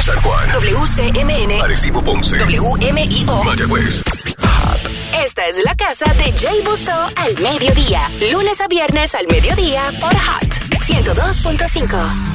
San Juan, WCMN, Arecibo, Ponce, WMIO, Mayagüez. Esta es la casa de Jay Busso al mediodía, lunes a viernes al mediodía por Hot 102.5.